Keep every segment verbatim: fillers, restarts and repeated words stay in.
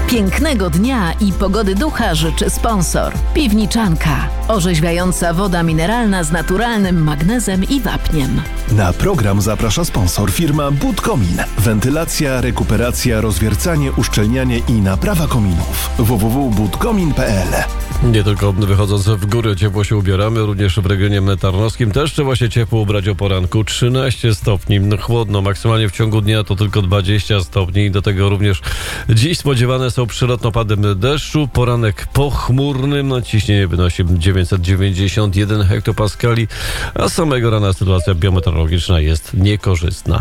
Pięknego dnia i pogody ducha życzy sponsor. Piwniczanka. Orzeźwiająca woda mineralna z naturalnym magnezem i wapniem. Na program zaprasza sponsor firma Budkomin. Wentylacja, rekuperacja, rozwiercanie, uszczelnianie i naprawa kominów. w w w kropka budkomin kropka p l. Nie tylko wychodząc w górę ciepło się ubieramy, również w regionie tarnowskim też trzeba się ciepło ubrać o poranku. trzynaście stopni, no chłodno, maksymalnie w ciągu dnia to tylko dwadzieścia stopni. Do tego również dziś spodziewane są przelotne opady deszczu. Poranek pochmurny, no ciśnienie wynosi dziewięćset dziewięćdziesiąt jeden hektopaskali, a z samego rana sytuacja biometeorologiczna jest niekorzystna.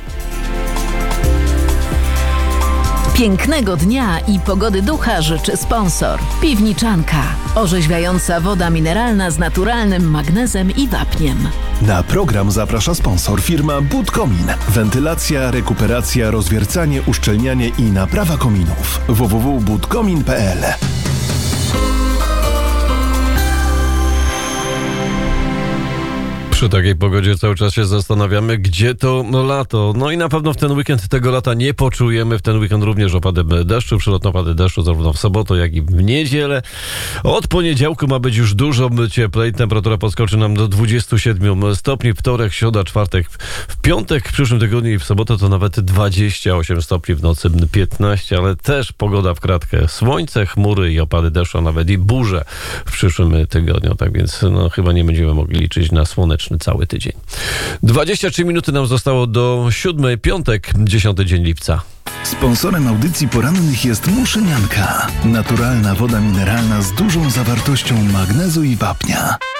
Pięknego dnia i pogody ducha życzy sponsor. Piwniczanka. Orzeźwiająca woda mineralna z naturalnym magnezem i wapniem. Na program zaprasza sponsor firma Budkomin. Wentylacja, rekuperacja, rozwiercanie, uszczelnianie i naprawa kominów. w w w kropka budkomin kropka p l. Przy takiej pogodzie cały czas się zastanawiamy, gdzie to lato. No i na pewno w ten weekend tego lata nie poczujemy. W ten weekend również opady deszczu, przelotne opady deszczu zarówno w sobotę, jak i w niedzielę. Od poniedziałku ma być już dużo cieplej. Temperatura podskoczy nam do dwudziestu siedmiu stopni. Wtorek, środa, czwartek. W piątek, w przyszłym tygodniu i w sobotę to nawet dwadzieścia osiem stopni, w nocy piętnaście, ale też pogoda w kratkę. Słońce, chmury i opady deszczu, a nawet i burze w przyszłym tygodniu. Tak więc no, chyba nie będziemy mogli liczyć na słoneczny cały tydzień. dwadzieścia trzy minuty nam zostało do siódmej, piątek, dziesiąty dzień lipca. Sponsorem audycji porannych jest Muszynianka. Naturalna woda mineralna z dużą zawartością magnezu i wapnia.